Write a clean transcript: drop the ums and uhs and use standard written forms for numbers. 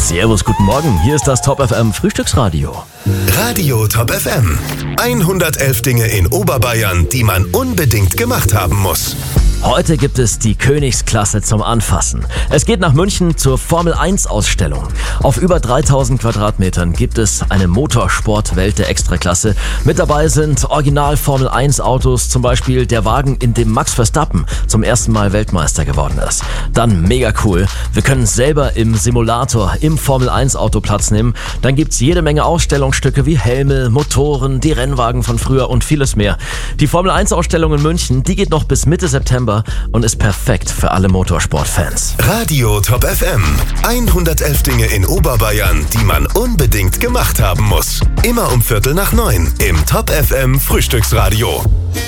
Servus, guten Morgen. Hier ist das Top FM Frühstücksradio. Radio Top FM. 111 Dinge in Oberbayern, die man unbedingt gemacht haben muss. Heute gibt es die Königsklasse zum Anfassen. Es geht nach München zur Formel-1-Ausstellung. Auf über 3000 Quadratmetern gibt es eine Motorsportwelt der Extraklasse. Mit dabei sind Original-Formel-1-Autos, zum Beispiel der Wagen, in dem Max Verstappen zum ersten Mal Weltmeister geworden ist. Dann mega cool, wir können selber im Simulator im Formel-1-Auto Platz nehmen. Dann gibt's jede Menge Ausstellungsstücke wie Helme, Motoren, die Rennwagen von früher und vieles mehr. Die Formel-1-Ausstellung in München, die geht noch bis Mitte September und ist perfekt für alle Motorsportfans. Radio Top FM. 111 Dinge in Oberbayern, die man unbedingt gemacht haben muss. Immer um 8:45 im Top FM Frühstücksradio.